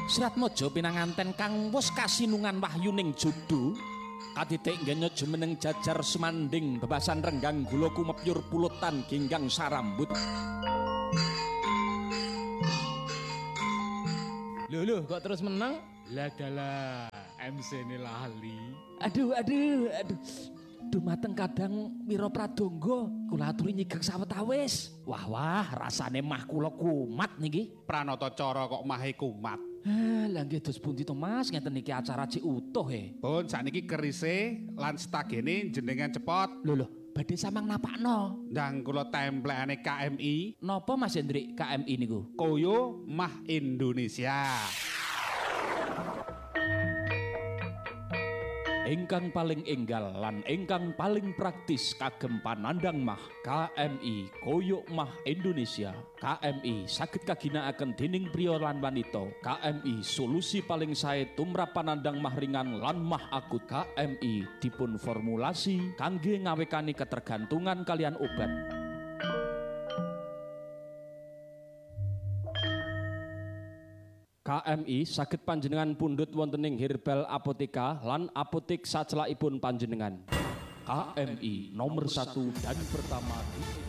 Sratmaja pinanganten kang wus kasinungan wahyuning judu katitik ngenya jumeneng jajar sumanding bebasan renggang gula kumepyur pulutan ginggang sarambut. Loh kok terus menang? Lah dalah MC ini lali. Aduh dumateng kadang Wiro Pradangga kula aturi nyigek sawetawis. Wah rasane mah kula kumat niki. Pranata cara kok mahe kumat. Lah nggih dos pundi to Mas, ngeten iki acara cik utuh Pun sakniki kerise lan stagene jenengan cepot. Lho badhe samang napakno. Ndang kula templekane KMI. Napa Mas Hendrik KMI niku? Koyo Mah Indonesia. Ingkang paling enggal lan ingkang paling praktis kagem panandang mah KMI Koyo Mah Indonesia. KMI saged kaginakaken dening priya lan wanita. KMI solusi paling sae tumrap panandang mah ringan lan mah akut. KMI dipun formulasi kangge ngawekani ketergantungan kalian obat. KMI saged panjenengan pundhut wonten ing Herbal Apotheka lan apotek sacelakipun panjenengan. KMI nomor 1 dan pertama di